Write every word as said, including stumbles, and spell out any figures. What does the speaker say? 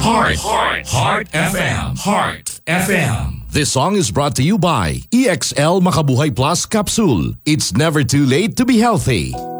Heart. Heart. Heart F M. Heart F M. This song is brought to you by E X L Makabuhay Plus Capsule. It's never too late to be healthy.